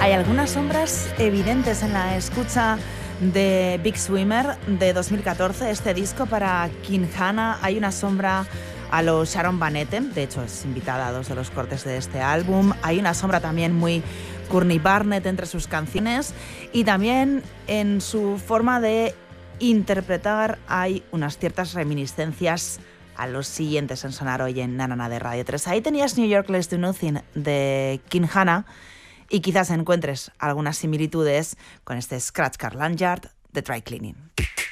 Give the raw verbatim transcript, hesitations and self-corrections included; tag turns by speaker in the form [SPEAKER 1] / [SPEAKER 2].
[SPEAKER 1] hay algunas sombras evidentes en la escucha de Big Swimmer de dos mil catorce, este disco para King Hannah. Hay una sombra a lo Sharon Van Etten, de hecho es invitada a dos de los cortes de este álbum. Hay una sombra también muy Courtney Barnett entre sus canciones, y también en su forma de interpretar hay unas ciertas reminiscencias a los siguientes en sonar hoy en Na Na Na de Radio tres. Ahí tenías New York Let's Do Nothing de King Hannah, y quizás encuentres algunas similitudes con este Scratch Car Lanyard de Dry Cleaning.